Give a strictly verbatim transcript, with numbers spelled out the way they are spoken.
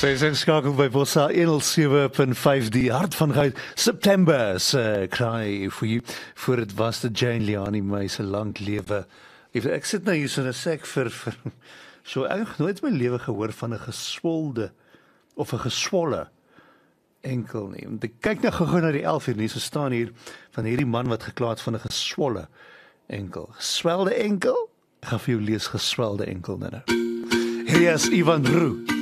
Sy is ingeskakel by Bossa honderd sewe punt vyf, die hart van goud, September se cry vir you, voor het was de Jane Liani my se lank lewe. Ek sit nou hier so 'n sek vir, vir so ek het nooit in my lewe gehoor van 'n geswolde, of 'n geswolle enkel nie. Want ek kyk nou gou-gou na die elf uur nie, so staan hier, van hierdie man wat gekla het van 'n geswolle enkel. Geswelde enkel? Ek gaan vir jou lees geswelde enkel nou. Hier is Ivan Roux.